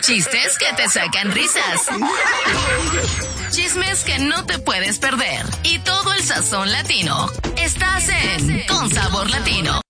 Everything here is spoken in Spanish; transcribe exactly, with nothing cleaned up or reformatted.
Chistes que te sacan risas. Chismes que no te puedes perder. Y todo el sazón latino. Estás en Con Sabor Latino.